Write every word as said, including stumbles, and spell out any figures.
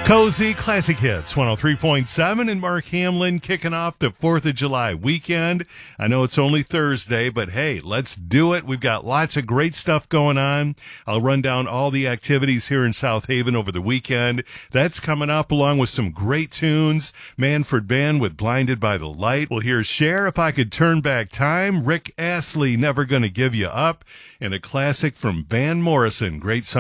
Cozy Classic Hits, one oh three point seven, and Mark Hamlin kicking off the fourth of July weekend. I know it's only Thursday, but hey, let's do it. We've got lots of great stuff going on. I'll run down all the activities here in South Haven over the weekend. That's coming up along with some great tunes. Manfred Band with Blinded by the Light. We'll hear Cher, If I Could Turn Back Time. Rick Astley, Never Gonna Give You Up. And a classic from Van Morrison, great song.